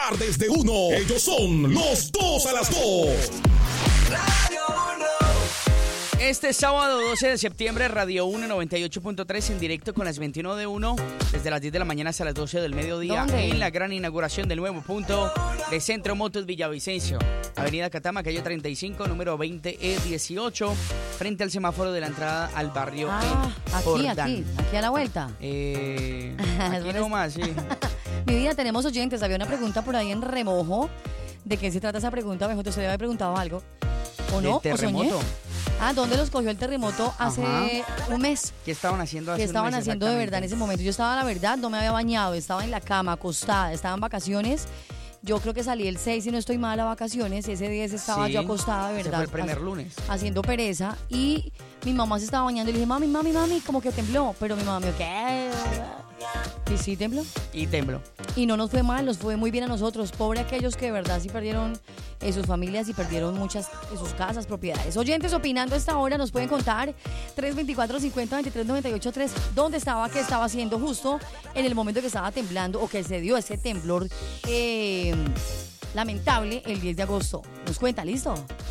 tardes de 1. Ellos son los 2 a las 2. Radio 1. Este sábado 12 de septiembre, Radio 1 98.3 en directo con las 21 de 1, desde las 10 de la mañana hasta las 12 del mediodía. ¿Dónde? En la gran inauguración del nuevo punto de Centro Motos Villavicencio. Avenida Catama, calle 35, número 20E18, frente al semáforo de la entrada al barrio Jordán. Aquí a la vuelta. Aquí nomás, sí. Mi vida, tenemos oyentes. Había una pregunta por ahí en remojo. ¿De qué se trata esa pregunta? Mejor usted había preguntado algo. ¿O no? ¿Del terremoto? ¿O soñé? ¿Dónde los cogió el terremoto hace un mes? ¿Qué estaban haciendo hace ¿Qué estaban un mes haciendo de verdad en ese momento? Yo estaba, la verdad, no me había bañado. Estaba en la cama, acostada. Estaba en vacaciones. Yo creo que salí el 6 y no estoy mal a vacaciones. Ese 10 estaba yo acostada, de verdad. Ese fue el primer lunes. Haciendo pereza. Y mi mamá se estaba bañando y le dije, mami, como que tembló. Pero mi mamá me dijo, ¿qué? Y sí tembló. Y tembló. Y no nos fue mal, nos fue muy bien a nosotros. Pobre aquellos que de verdad sí perdieron sus familias y perdieron muchas de sus casas, propiedades. Oyentes opinando a esta hora nos pueden contar 324-50-23-98-3 dónde estaba, qué estaba haciendo justo en el momento que estaba temblando o que se dio ese temblor lamentable el 10 de agosto. Nos cuenta, ¿listo?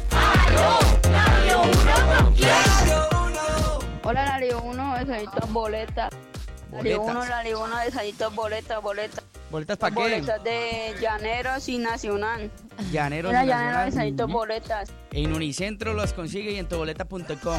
Hola, Radio 1, desayunos boleta. Radio 1, desayunos boleta. ¿Boletas para qué? Boletas de Llaneros y Nacional. Llaneros Hola, y Llaneros, Nacional. desayunos boletas. En Unicentro las consigue y en toboleta.com.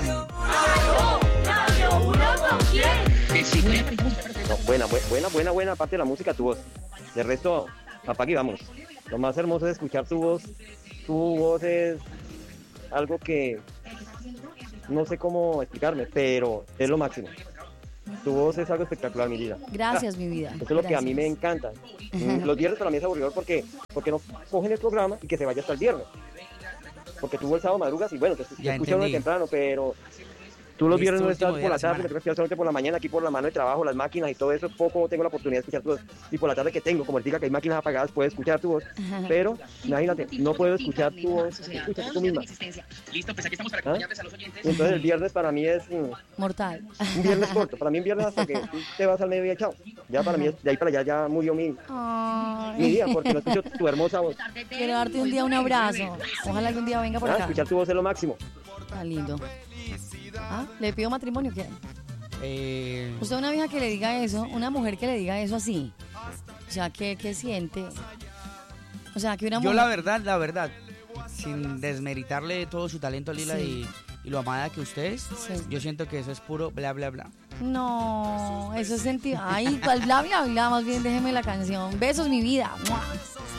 No, buena parte de la música, tu voz. De resto, apague y vamos. Lo más hermoso es escuchar tu voz. Tu voz es algo que no sé cómo explicarme, pero es lo máximo. Tu voz es algo espectacular, mi vida. Gracias, mi vida. Eso es lo que a mí me encanta. Los viernes para mí es aburridor porque no cogen el programa y que se vaya hasta el viernes. Porque tú el sábado madrugas y bueno, te escuchas muy temprano, pero tú los viernes no estás por la tarde, me toca escuchar solamente por la mañana, aquí por la mano de trabajo, las máquinas y todo eso, poco tengo la oportunidad de escuchar tu voz. Y por la tarde que tengo, como diga que hay máquinas apagadas, puedo escuchar tu voz. Pero, imagínate, no puedo escuchar tu voz, escúchate tú misma. Listo, pues aquí estamos para acompañarles a los oyentes. Entonces el viernes para mí es mortal. Un viernes corto, para mí un viernes hasta que tú te vas al mediodía, chao. Ya para mí, de ahí para allá ya murió mi día, porque no escucho tu hermosa voz. Quiero darte un día un abrazo. Ojalá que un día venga por acá. Escuchar tu voz es lo máximo. Tan lindo. ¿Le pido matrimonio qué? Usted una vieja que le diga eso, una mujer que le diga eso así. O sea, ¿qué siente? O sea, que una mujer... Yo la verdad, sin desmeritarle todo su talento, Lila, y lo amada que usted es, yo siento que eso es puro bla, bla, bla. No, eso es sentido. Ay, ¿cuál bla, bla, bla? Más bien déjeme la canción. Besos, mi vida. ¡Mua!